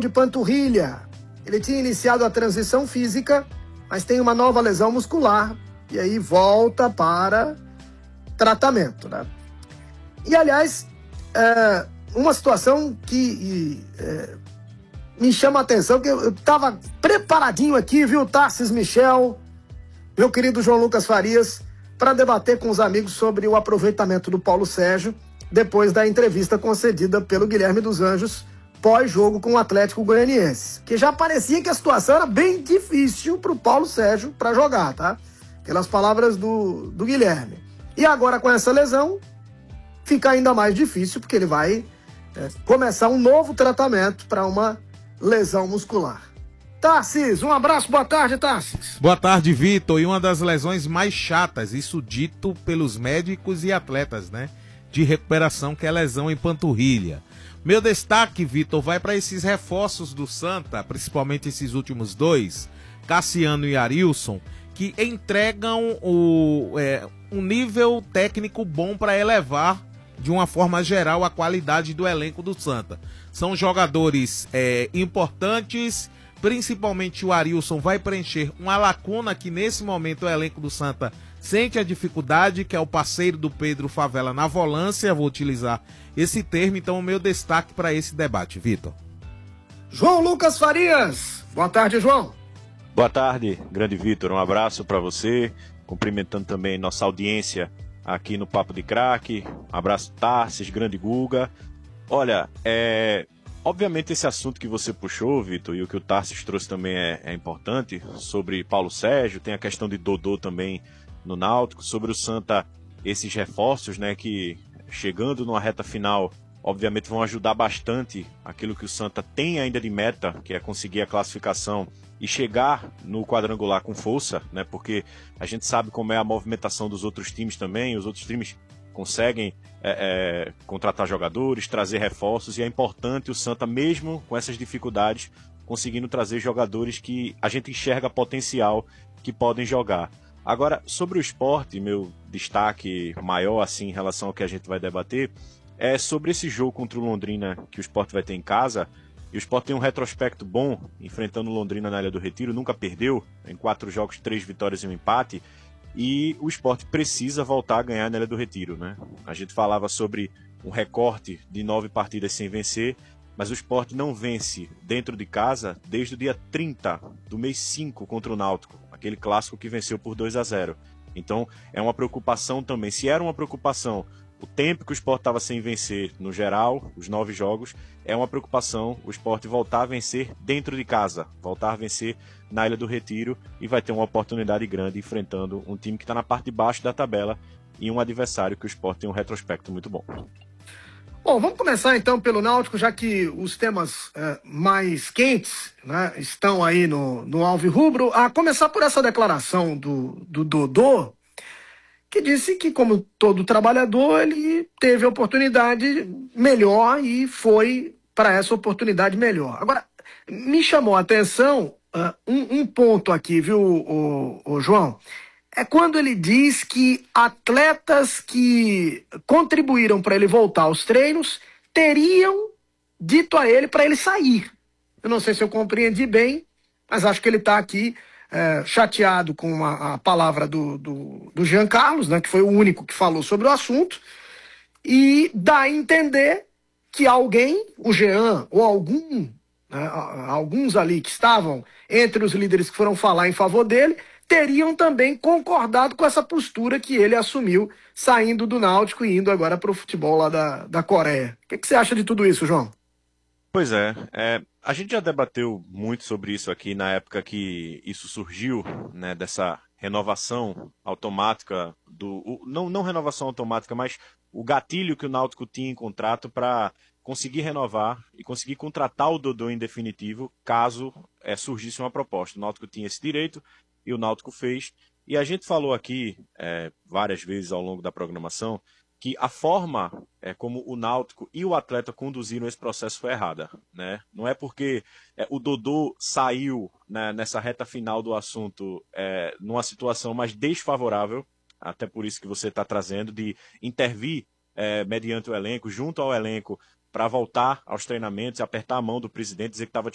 de panturrilha. Ele tinha iniciado a transição física, mas tem uma nova lesão muscular e aí volta para tratamento, né? E, aliás, uma situação que me chama a atenção, que eu estava preparadinho aqui, viu, Tarsis Michel, meu querido João Lucas Farias, para debater com os amigos sobre o aproveitamento do Paulo Sérgio, depois da entrevista concedida pelo Guilherme dos Anjos, pós-jogo com o Atlético Goianiense, que já parecia que a situação era bem difícil para o Paulo Sérgio para jogar, tá? Pelas palavras do Guilherme. E agora com essa lesão, fica ainda mais difícil, porque ele vai começar um novo tratamento para uma lesão muscular. Tarsis, um abraço, boa tarde, Tarsis. Boa tarde, Vitor. E uma das lesões mais chatas, isso dito pelos médicos e atletas, né? De recuperação, que é a lesão em panturrilha. Meu destaque, Vitor, vai para esses reforços do Santa, principalmente esses últimos dois, Cassiano e Arilson, que entregam um nível técnico bom para elevar, de uma forma geral, a qualidade do elenco do Santa. São jogadores importantes, principalmente o Arilson vai preencher uma lacuna que nesse momento o elenco do Santa sente a dificuldade, que é o parceiro do Pedro Favela na volância, vou utilizar esse termo, então o meu destaque para esse debate, Vitor. João Lucas Farias, boa tarde, João. Boa tarde, grande Vitor, um abraço para você, cumprimentando também nossa audiência aqui no Papo de Craque, um abraço Tarsis, grande Guga. Olha, obviamente esse assunto que você puxou, Vitor, e o que o Tarsis trouxe também é importante, sobre Paulo Sérgio, tem a questão de Dodô também no Náutico, sobre o Santa, esses reforços, né, que chegando numa reta final, obviamente vão ajudar bastante aquilo que o Santa tem ainda de meta, que é conseguir a classificação e chegar no quadrangular com força, né, porque a gente sabe como é a movimentação dos outros times também, os outros times conseguem contratar jogadores, trazer reforços, e é importante o Santa, mesmo com essas dificuldades, conseguindo trazer jogadores que a gente enxerga potencial que podem jogar. Agora, sobre o Sport, meu destaque maior assim, em relação ao que a gente vai debater, é sobre esse jogo contra o Londrina que o Sport vai ter em casa. E o Sport tem um retrospecto bom, enfrentando o Londrina na Ilha do Retiro, nunca perdeu, em 4 jogos, 3 vitórias e um empate, e o Sport precisa voltar a ganhar na Ilha do Retiro, né? A gente falava sobre um recorte de 9 partidas sem vencer, mas o Sport não vence dentro de casa desde o dia 30 do mês 5 contra o Náutico, aquele clássico que venceu por 2-0. Então é uma preocupação também. Se era uma preocupação o tempo que o Sport estava sem vencer no geral, os 9 jogos, é uma preocupação o Sport voltar a vencer dentro de casa, voltar a vencer na Ilha do Retiro, e vai ter uma oportunidade grande enfrentando um time que está na parte de baixo da tabela e um adversário que o Sport tem um retrospecto muito bom. Bom, vamos começar então pelo Náutico, já que os temas mais quentes, né, estão aí no Alvirrubro. A começar por essa declaração do Dodô, que disse que, como todo trabalhador, ele teve a oportunidade melhor e foi para essa oportunidade melhor. Agora, me chamou a atenção um ponto aqui, viu, o João? É quando ele diz que atletas que contribuíram para ele voltar aos treinos teriam dito a ele para ele sair. Eu não sei se eu compreendi bem, mas acho que ele está aqui chateado com a palavra do Jean Carlos, né, que foi o único que falou sobre o assunto, e dá a entender que alguém, o Jean ou alguns ali que estavam entre os líderes que foram falar em favor dele, teriam também concordado com essa postura que ele assumiu, saindo do Náutico e indo agora para o futebol lá da Coreia. O que você acha de tudo isso, João? Pois a gente já debateu muito sobre isso aqui na época que isso surgiu, né, dessa renovação automática, não renovação automática, mas o gatilho que o Náutico tinha em contrato para conseguir renovar e conseguir contratar o Dodô em definitivo, caso surgisse uma proposta. O Náutico tinha esse direito e o Náutico fez. E a gente falou aqui várias vezes ao longo da programação que a forma como o Náutico e o atleta conduziram esse processo foi errada, né? Não é porque o Dodô saiu, né, nessa reta final do assunto numa situação mais desfavorável, até por isso que você está trazendo, de intervir mediante o elenco, junto ao elenco, para voltar aos treinamentos e apertar a mão do presidente, dizer que estava